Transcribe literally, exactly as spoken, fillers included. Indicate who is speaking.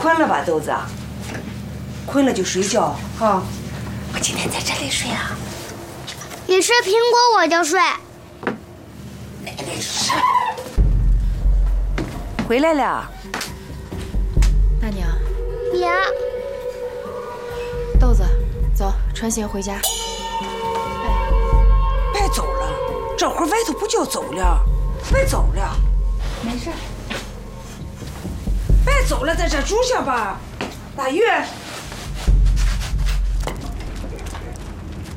Speaker 1: 困了吧，豆子？困了就睡觉哈。我今天在这里睡啊。
Speaker 2: 你吃苹果我就睡。
Speaker 1: 奶奶吃。回来了。
Speaker 3: 大娘。
Speaker 2: 娘。
Speaker 3: 豆子，走，穿鞋回家。
Speaker 1: 别走了，这会儿外头不叫走了，别走了。
Speaker 3: 没事。
Speaker 1: 别走了，在这住下吧。大玉。